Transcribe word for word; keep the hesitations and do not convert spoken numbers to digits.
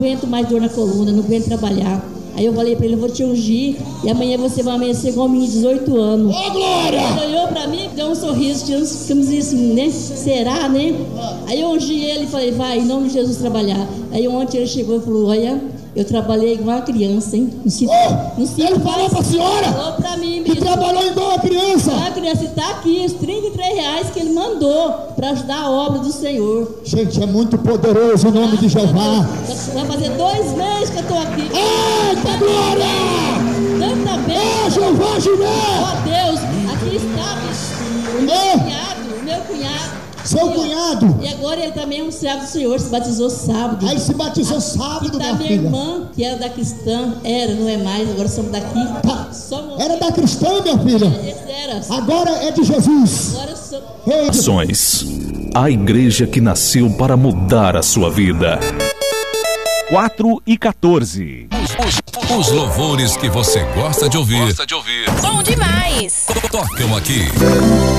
Não aguento mais dor na coluna, não aguento trabalhar. Aí eu falei pra ele, eu vou te ungir e amanhã você vai amanhecer com um menino de dezoito anos. Ô, Glória! Ele olhou pra mim, deu um sorriso, ficamos assim, né? Será, né? Aí eu ungi ele e falei, vai, em nome de Jesus trabalhar. Aí ontem ele chegou e falou, olha, eu trabalhei igual uma criança, hein? Não sinto, oh, não sinto ele falou pra senhora? Falou pra mim, que trabalhou igual uma criança. A criança está aqui, os trinta e três reais que ele mandou para ajudar a obra do Senhor. Gente, é muito poderoso o nome ah, de Jeová. Vai fazer dois meses que eu estou aqui. Eita, Glória! Tanta vez. É, Jeová, Jiré! Ó Deus, aqui está o meu é. cunhado, o meu cunhado. Seu e, cunhado. E agora ele também é um servo do Senhor, se batizou sábado. Aí se batizou a, sábado, e tá minha, minha irmã, que era da cristã, era, não é mais, agora somos daqui. Tá. Somos... Era da cristã, minha filha? Era. Agora é de Jesus. Agora somos... Ações. A igreja que nasceu para mudar a sua vida. quatro e quatorze. Os, os louvores que você gosta de ouvir. Gosta de ouvir. Bom demais. Tocam aqui.